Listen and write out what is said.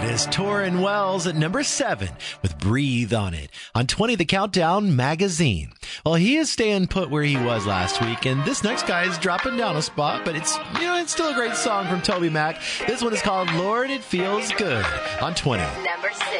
That is Torrin Wells at number 7 with Breathe on it. On 20, the Countdown Magazine. Well, he is staying put where he was last week, and this next guy is dropping down a spot, but it's still a great song from Toby Mac. This one is called Lord, It Feels Good on 20. Number 6.